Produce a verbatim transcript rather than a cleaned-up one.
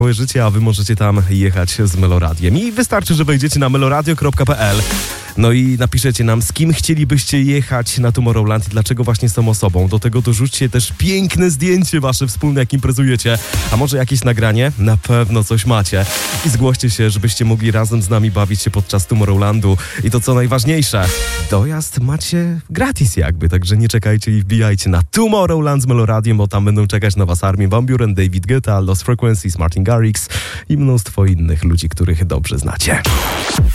całe życie, a wy możecie tam jechać z Meloradiem. I wystarczy, że wejdziecie na meloradio kropka p l. No i napiszecie nam, z kim chcielibyście jechać na Tomorrowland i dlaczego właśnie z tą osobą. Do tego dorzućcie też piękne zdjęcie wasze wspólne, jak imprezujecie. A może jakieś nagranie? Na pewno coś macie. I zgłoście się, żebyście mogli razem z nami bawić się podczas Tomorrowlandu. I to co najważniejsze, dojazd macie gratis jakby, także nie czekajcie i wbijajcie na Tomorrowland z Meloradiem, bo tam będą czekać na was Armin van Buuren, David Guetta, Lost Frequencies, Martin Garrix i mnóstwo innych ludzi, których dobrze znacie.